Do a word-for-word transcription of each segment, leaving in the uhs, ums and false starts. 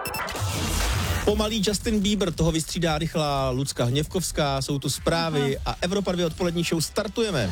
Pomalý Justin Bieber, toho vystřídá rychlá Lucka Hněvkovská, jsou tu zprávy a Evropa dva odpolední show startujeme.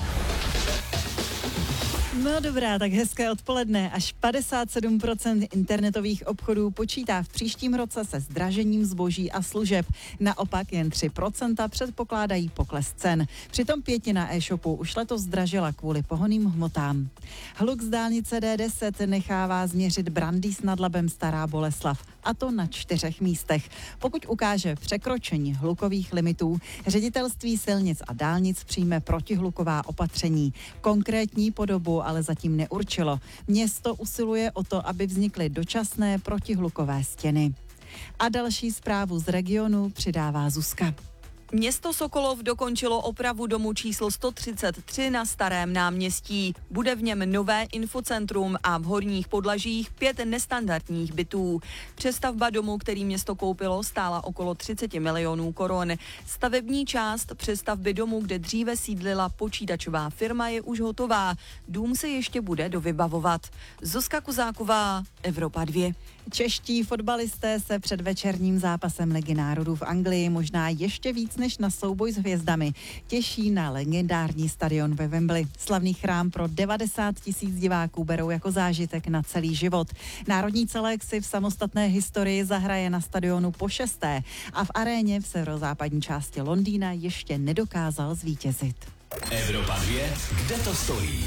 No dobrá, tak hezké odpoledne. Až padesát sedm procent internetových obchodů počítá v příštím roce se zdražením zboží a služeb. Naopak jen tři procenta předpokládají pokles cen. Přitom pětina e-shopu už letos zdražila kvůli pohonným hmotám. Hluk z dálnice D deset nechává změřit Brandýs nad Labem Stará Boleslav, a to na čtyřech místech. Pokud ukáže překročení hlukových limitů, Ředitelství silnic a dálnic přijme protihluková opatření. Konkrétní podobu ale zatím neurčilo. Město usiluje o to, aby vznikly dočasné protihlukové stěny. A další zprávu z regionu přidává Zuzka. Město Sokolov dokončilo opravu domu číslo sto třicet tři na Starém náměstí. Bude v něm nové infocentrum a v horních podlažích pět nestandardních bytů. Přestavba domu, který město koupilo, stála okolo třicet milionů korun. Stavební část přestavby domu, kde dříve sídlila počítačová firma, je už hotová. Dům se ještě bude dovybavovat. Zuzka Kuzáková, Evropa dva. Čeští fotbalisté se před večerním zápasem Ligy národů v Anglii možná ještě víc než na souboj s hvězdami těší na legendární stadion ve Wembley. Slavný chrám pro devadesát tisíc diváků berou jako zážitek na celý život. Národní celek si v samostatné historii zahraje na stadionu po šesté a v aréně v severozápadní části Londýna ještě nedokázal zvítězit. Evropa dva, kde to stojí?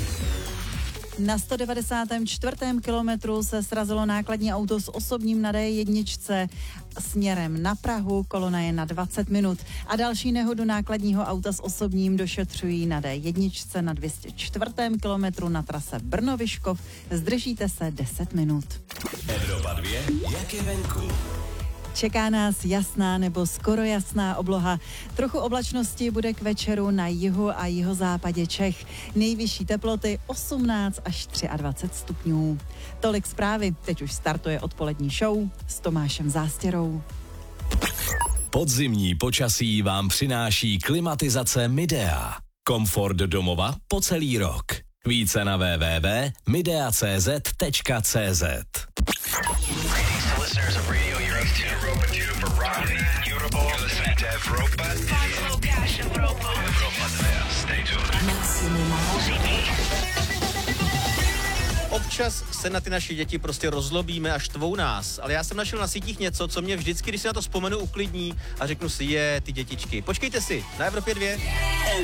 Na sto devadesátém čtvrtém kilometru se srazilo nákladní auto s osobním na D jedna směrem na Prahu, kolona je na dvacet minut. A další nehodu nákladního auta s osobním došetřují na D jedna na dvě stě čtvrtém kilometru na trase Brno-Vyškov. Zdržíte se deset minut. Evropa dva, jak je venku? Čeká nás jasná nebo skoro jasná obloha. Trochu oblačnosti bude k večeru na jihu a jihozápadě Čech. Nejvyšší teploty osmnáct až dvacet tři stupňů. Tolik zprávy, teď už startuje odpolední show s Tomášem Zástěrou. Podzimní počasí vám přináší klimatizace Midea. Komfort domova po celý rok. Více na w w w tečka midea tečka c z tečka c z. Občas se na ty naše děti prostě rozlobíme a štvou nás, ale já jsem našel na sítích něco, co mě vždycky, když si na to vzpomenu, uklidní a řeknu si, je, ty dětičky. Počkejte si, na Evropě dva.